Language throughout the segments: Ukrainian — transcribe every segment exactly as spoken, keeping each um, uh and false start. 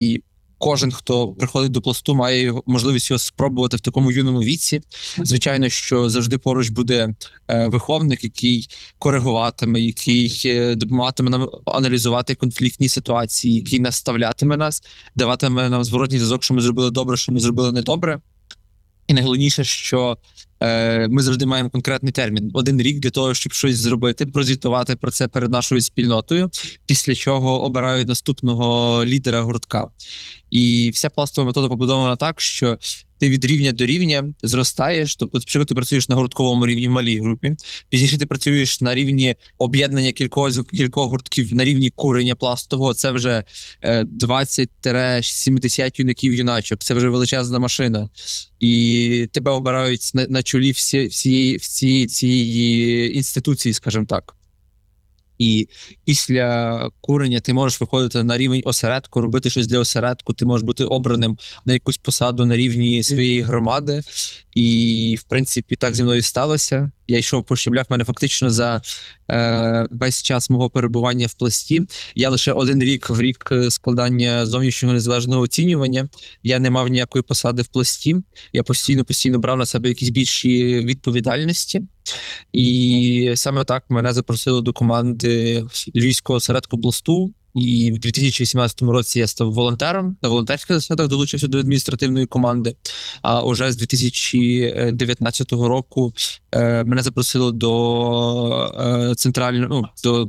І кожен, хто приходить до пласту, має його- можливість його спробувати в такому юному віці. Звичайно, що завжди поруч буде е, виховник, який коригуватиме, який е, допомагатиме нам аналізувати конфліктні ситуації, який наставлятиме нас, даватиме нам зворотній зв'язок, що ми зробили добре, що ми зробили недобре. І найголовніше, що е, ми завжди маємо конкретний термін. Один рік для того, щоб щось зробити, прозвітувати про це перед нашою спільнотою, після чого обирають наступного лідера гуртка. І вся пластова метода побудована так, що ти від рівня до рівня зростаєш, тобто спочатку ти працюєш на гуртковому рівні в малій групі, пізніше ти працюєш на рівні об'єднання кількох, кількох гуртків, на рівні курення пластового, це вже е, двадцять-сімдесят юнаків юначок, це вже величезна машина. І тебе обирають на, на чолі всі, всі, всі цієї інституції, скажімо так. І після курення ти можеш виходити на рівень осередку, робити щось для осередку, ти можеш бути обраним на якусь посаду на рівні своєї громади. І, в принципі, так зі мною сталося. Я йшов по щеблях, в мене фактично за е, весь час мого перебування в пласті. Я лише один рік, в рік складання зовнішнього незалежного оцінювання, я не мав ніякої посади в пласті. Я постійно-постійно брав на себе якісь більші відповідальності. І саме так мене запросили до команди Львівського осередку пласту. І в дві тисячі вісімнадцятому році я став волонтером. На волонтерських засадах долучився до адміністративної команди. А уже з дві тисячі дев'ятнадцятого року е, мене запросили до е, центрального, ну, до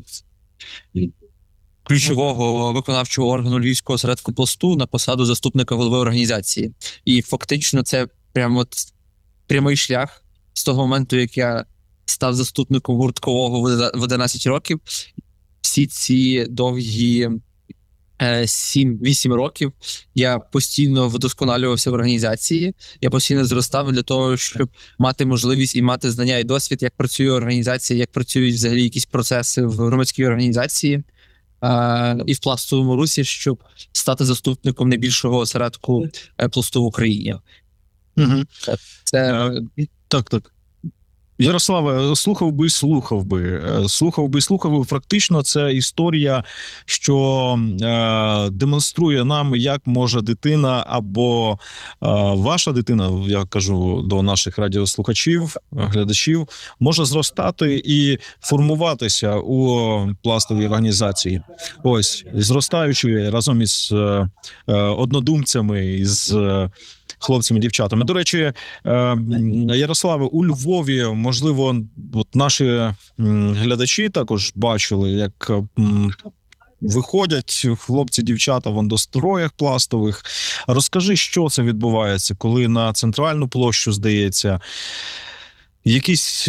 ключового виконавчого органу Львівського осередку пласту на посаду заступника голови організації. І фактично це прямо от прямий шлях з того моменту, як я став заступником гурткового в одинадцять років. Всі ці довгі сім-вісім років я постійно вдосконалювався в організації, я постійно зростав для того, щоб мати можливість і мати знання і досвід, як працює організація, як працюють взагалі якісь процеси в громадській організації і в пластовому русі, щоб стати заступником найбільшого осередку пласту в Україні. Угу. Це... Так, так. Ярославе, слухав би, слухав би, слухав би, слухав би. Фактично, це історія, що е, демонструє нам, як може дитина або е, ваша дитина, я кажу до наших радіослухачів, глядачів, може зростати і формуватися у пластовій організації. Ось, зростаючи разом із е, однодумцями, із е, хлопцями, дівчатами. До речі, Ярославе, у Львові, можливо, от наші глядачі також бачили, як виходять хлопці, дівчата в андостроях пластових. Розкажи, що це відбувається, коли на центральну площу, здається, якісь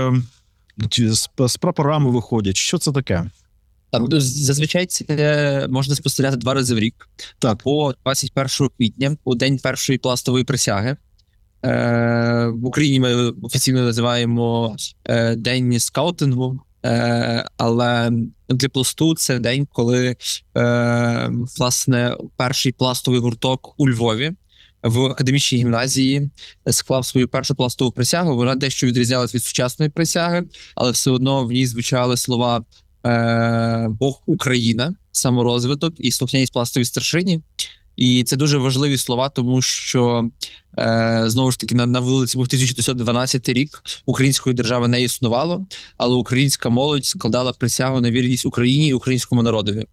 з прапорами виходять. Що це таке? Зазвичай це можна спостерігати два рази в рік. Так. По двадцять першого квітня, у день першої пластової присяги. Е, в Україні ми офіційно називаємо е, День скаутингу, е, але для пласту це день, коли е, власне перший пластовий гурток у Львові в академічній гімназії склав свою першу пластову присягу. Вона дещо відрізнялась від сучасної присяги, але все одно в ній звучали слова Бог, Україна, саморозвиток і слухняність пластовій старшині. І це дуже важливі слова, тому що, е, знову ж таки, на, на вулиці був тисяча дев'ятсот дванадцятий рік, української держави не існувало, але українська молодь складала присягу на вірність Україні і українському народові.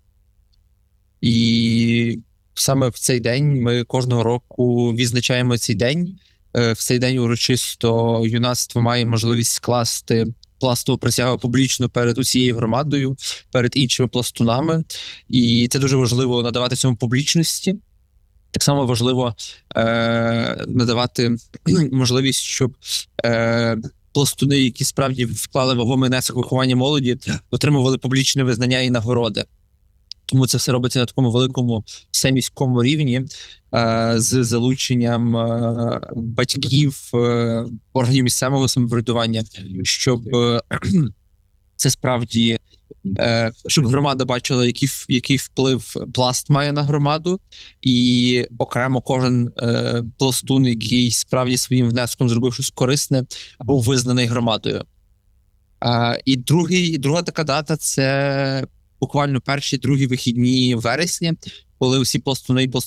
І саме в цей день ми кожного року відзначаємо цей день. Е, в цей день урочисто юнацтво має можливість скласти пластову присягу публічно перед усією громадою, перед іншими пластунами. І це дуже важливо надавати цьому публічності. Так само важливо е, надавати можливість, щоб е, пластуни, які справді вклали вагомий внесок в виховання молоді, отримували публічне визнання і нагороди. Тому це все робиться на такому великому всеміському рівні е, з залученням е, батьків, е, органів місцевого самоврядування, щоб е, це справді, е, щоб громада бачила, який, який вплив пласт має на громаду, і окремо кожен е, пластун, який справді своїм внеском зробив щось корисне, був визнаний громадою. Е, і другий, друга така дата – це буквально перші, другі вихідні вересня, коли всі пластуни і